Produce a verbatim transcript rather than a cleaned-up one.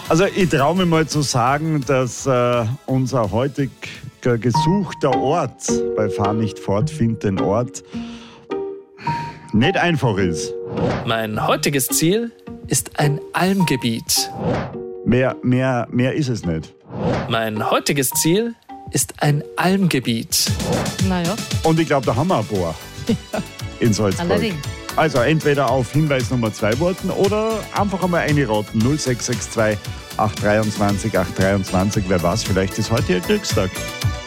Also ich traue mir mal zu sagen, dass äh, unser heutiger gesuchter Ort bei Fahr nicht fort, find den Ort nicht einfach ist. Mein heutiges Ziel ist ein Almgebiet. Mehr, mehr, mehr ist es nicht. Mein heutiges Ziel ist ein Almgebiet. Naja. Und ich glaube, da haben wir ein paar in Salzburg. Allerdings. Also entweder auf Hinweis Nummer zwei warten oder einfach einmal einraten. null sechs sechs zwei acht zwei drei acht zwei acht zwei. Wer weiß, vielleicht ist heute Ihr Glückstag.